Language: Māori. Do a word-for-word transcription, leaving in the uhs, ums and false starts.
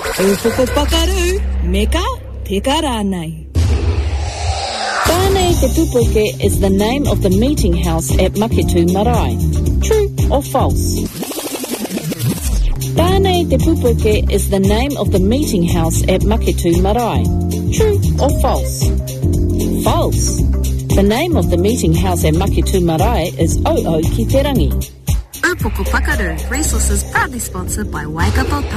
Upoko pakaru, meka peka rānei. Tāne Te Pupuke is the name of the meeting house at Maketu Marae. True or false? Tāne Te Pupuke is the name of the meeting house at Maketu Marae. True or false? False. The name of the meeting house at Maketu Marae is O'o ki te rangi. Upoko Pakaru, resources proudly sponsored by Waikato